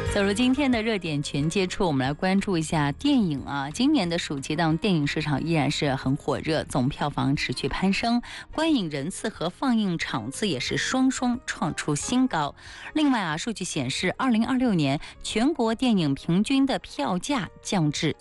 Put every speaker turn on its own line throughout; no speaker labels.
走入今天的热点全接触，我们来关注一下电影啊。今年的暑期档电影市场依然是很火热，总票房持续攀升，观影人次和放映场次也是双双创出新高。另外啊，数据显示，2026年全国电影平均的票价降至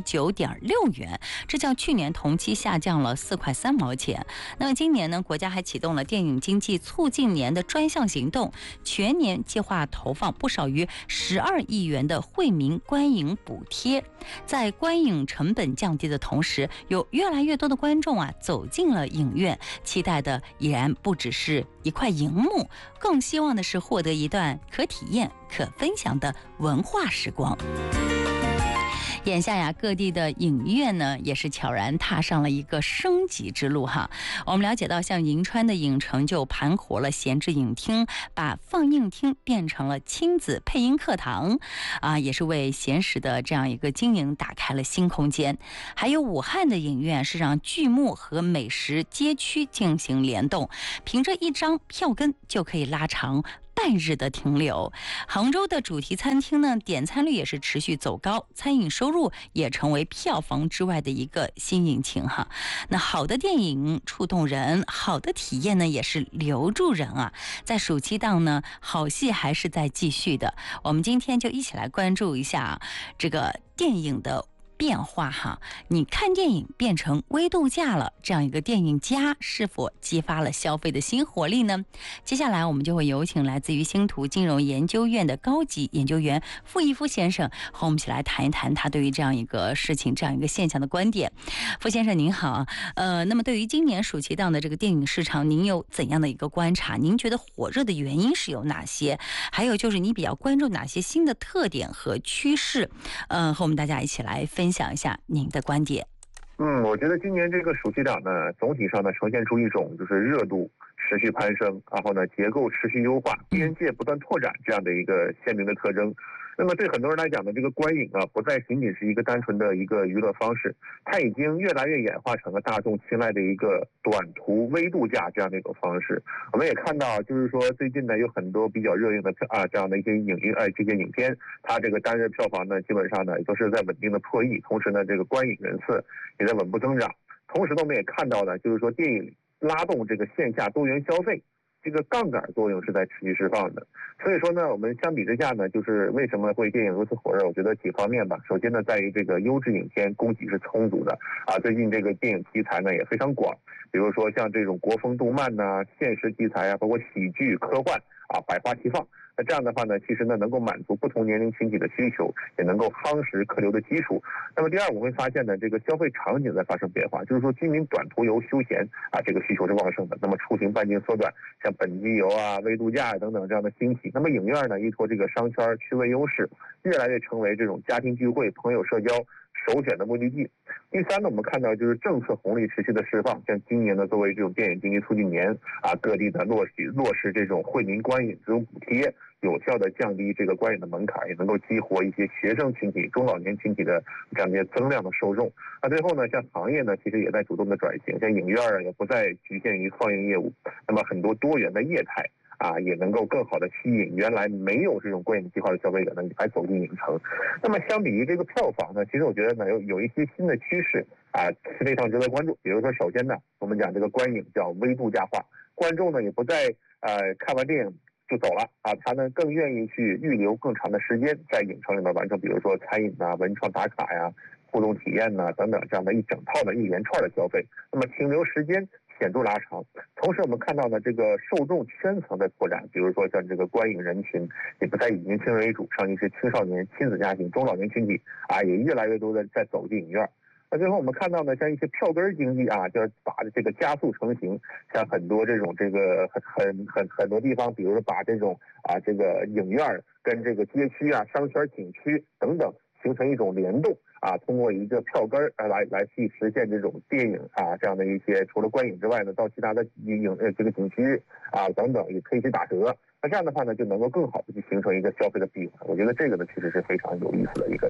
39.6元，这较去年同期下降了4块3毛钱。那么今年呢，国家还启动了电影经济促进年的专项行动，全年计划投放不少于12亿元的惠民观影补贴。在观影成本降低的同时，有越来越多的观众走进了影院，期待的已然不只是一块荧幕，更希望的是获得一段可体验、可分享的文化时光。眼下呀，各地的影院呢也是悄然踏上了一个升级之路哈。我们了解到，像银川的影城就盘活了闲置影厅，把放映厅变成了亲子配音课堂也是为闲时的这样一个经营打开了新空间。还有武汉的影院是让剧目和美食街区进行联动，凭着一张票根就可以拉长半日的停留。杭州的主题餐厅呢，点餐率也是持续走高，餐饮收入也成为票房之外的一个新引擎哈。那好的电影触动人，好的体验呢也是留住人啊。在暑期档呢，好戏还是在继续的。我们今天就一起来关注一下这个电影的变化哈。你看电影变成微度假了，这样一个电影家是否激发了消费的新活力呢？接下来我们就会有请来自于星图金融研究院的高级研究员傅一夫先生和我们一起来谈一谈他对于这样一个事情、这样一个现象的观点。傅先生您好，那么对于今年暑期档的这个电影市场，您有怎样的一个观察？您觉得火热的原因是有哪些？还有就是你比较关注哪些新的特点和趋势？和我们大家一起来分享一下您的观点。
我觉得今年这个暑期档呢，总体上呢呈现出一种就是热度持续攀升，然后呢结构持续优化，边界不断拓展这样的一个鲜明的特征。那么对很多人来讲呢，这个观影不再仅仅是一个单纯的一个娱乐方式，它已经越来越演化成了大众青睐的一个短途微度假这样的一种方式。我们也看到，就是说最近呢有很多比较热映的这样的一些这些影片，它这个单日票房呢基本上呢都是在稳定的破亿，同时呢这个观影人次也在稳步增长。同时呢我们也看到呢，就是说电影拉动这个线下多元消费，这个杠杆作用是在持续释放的。所以说呢，我们相比之下呢，就是为什么会电影如此火热？我觉得几方面吧。首先呢，在于这个优质影片供给是充足的最近这个电影题材呢也非常广，比如说像这种国风动漫现实题材包括喜剧、科幻百花齐放。那这样的话呢，其实呢能够满足不同年龄群体的需求，也能够夯实客流的基础。那么第二，我会发现呢，这个消费场景在发生变化，就是说居民短途游休闲这个需求是旺盛的。那么出行半径缩短，像本地游微度假等等这样的兴起。那么影院呢，依托这个商圈区位优势，越来越成为这种家庭聚会、朋友社交首选的目的地。第三呢，我们看到就是政策红利持续的释放，像今年呢作为这种电影经济促进年各地的落实这种惠民观影这种补贴，有效的降低这个观影的门槛，也能够激活一些学生群体、中老年群体的这样一些增量的受众。最后呢，像行业呢其实也在主动的转型，像影院也不再局限于放映业务，那么很多多元的业态也能够更好的吸引原来没有这种观影计划的消费者呢来走进影城。那么相比于这个票房呢，其实我觉得呢有一些新的趋势是非常值得关注。比如说首先呢，我们讲这个观影叫微度假化，观众呢也不再看完电影就走了他呢更愿意去预留更长的时间在影城里面完成，比如说餐饮文创打卡互动体验等等这样的一整套的一连串的消费，那么停留时间显著拉长。同时我们看到呢，这个受众圈层的扩展，比如说像这个观影人群也不再以年轻人为主，上一是青少年、亲子家庭、中老年群体也越来越多的在走进影院。那最后我们看到呢，像一些票根经济就是把这个加速成型，像很多这种这个很多地方，比如说把这种这个影院跟这个街区商圈、景区等等形成一种联动通过一个票根来去实现这种电影这样的一些除了观影之外呢，到其他的这个景区等等也可以去打折。那这样的话呢，就能够更好的去形成一个消费的闭环。我觉得这个呢，其实是非常有意思的一个点。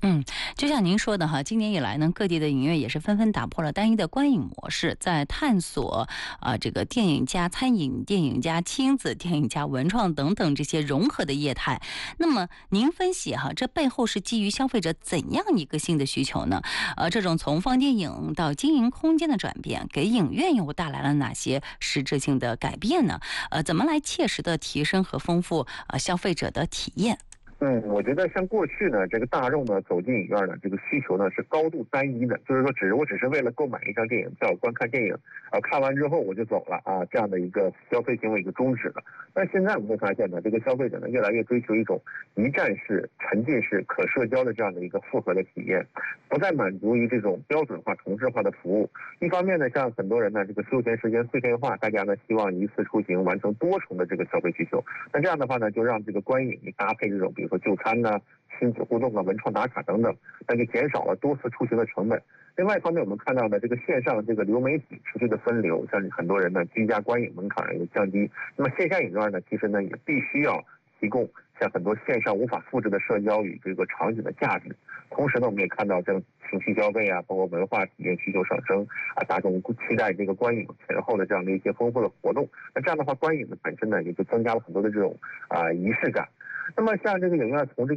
就像您说的哈，今年以来呢，各地的影院也是纷纷打破了单一的观影模式，在探索这个电影加餐饮、电影加亲子、电影加文创等等这些融合的业态。那么您分析哈，这背后是基于消费者怎样一个新的需求呢？这种从放电影到经营空间的转变，给影院又带来了哪些实质性的改变呢？怎么来切实的提升和丰富消费者的体验？
我觉得像过去呢，这个大众呢走进影院呢，这个需求呢是高度单一的，就是说我只是为了购买一张电影票观看电影，看完之后我就走了啊，这样的一个消费行为一个终止了。但现在我们会发现呢，这个消费者呢越来越追求一种一站式、沉浸式、可社交的这样的一个复合的体验，不再满足于这种标准化、同质化的服务。一方面呢，像很多人呢这个休闲时间碎片化，大家呢希望一次出行完成多重的这个消费需求。那这样的话呢，就让这个观影搭配这种比如说就餐呐、亲子互动啊、文创打卡等等，那就减少了多次出行的成本。另外一方面，我们看到的这个线上这个流媒体持续的分流，像很多人呢居家观影门槛也降低。那么线下影院呢，其实呢也必须要提供像很多线上无法复制的社交与这个场景的价值。同时呢，我们也看到这情绪消费啊，包括文化体验需求上升啊，大众期待这个观影前后的这样的一些丰富的活动。那这样的话，观影呢本身呢也就增加了很多的这种仪式感。那么像这个影院从这个